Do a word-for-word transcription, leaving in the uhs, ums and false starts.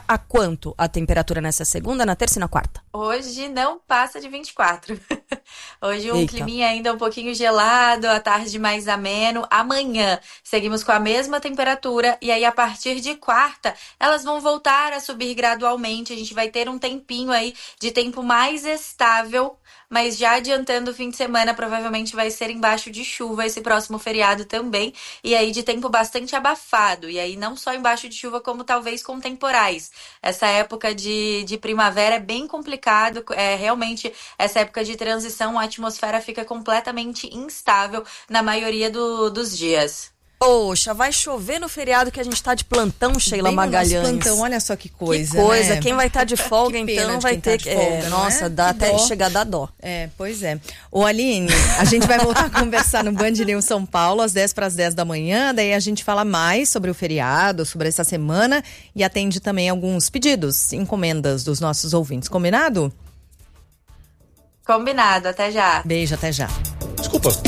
a quanto a temperatura nessa segunda, na terça e na quarta? Hoje não passa de vinte e quatro. Hoje um Eita. climinha ainda um pouquinho gelado, a tarde mais ameno. Amanhã seguimos com a mesma temperatura e aí a partir de quarta elas vão voltar a subir gradualmente. A gente vai ter um tempinho aí de tempo mais estável, mas já adiantando o fim de semana, provavelmente vai ser embaixo de chuva esse próximo feriado também. E aí de tempo bastante abafado. E aí não só embaixo de chuva, como talvez com temporais. Essa época de, de primavera é bem complicado. É, realmente, essa época de transição, a atmosfera fica completamente instável na maioria do, dos dias. Poxa, vai chover no feriado que a gente tá de plantão, Sheila Bem Magalhães. no nosso plantão, olha só que coisa, Que coisa, né? quem vai estar tá de folga Que pena então de vai quem ter tá que... de folga, é, não nossa, é? dá Que até dó. chegar a dar dó. É, pois é. Ô Aline, a gente vai voltar a conversar no Band News São Paulo às dez para as dez da manhã, daí a gente fala mais sobre o feriado, sobre essa semana e atende também alguns pedidos, encomendas dos nossos ouvintes. Combinado? Combinado, até já. Beijo, até já. Desculpa.